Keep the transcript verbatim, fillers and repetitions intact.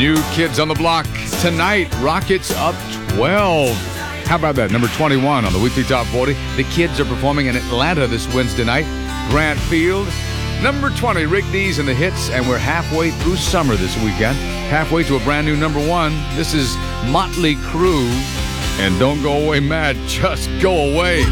New Kids on the Block tonight. Rockets up twelve. How about that? Number twenty-one on the weekly top forty. The Kids are performing in Atlanta this Wednesday night. Grant Field. Number twenty, Rick Dees and the Hits. And we're halfway through summer this weekend. Halfway to a brand new number one. This is Motley Crue. And Don't Go Away Mad, Just Go Away.